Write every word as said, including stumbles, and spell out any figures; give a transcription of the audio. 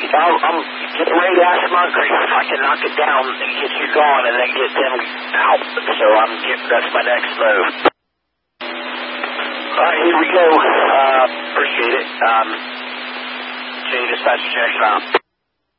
I'm, I'm getting ready to ask Moncrief if I can knock it down and get you gone and then get them out. So I'm getting, that's my next move. All right, here we go. Uh, appreciate it. Um, J Dispatch, check it out.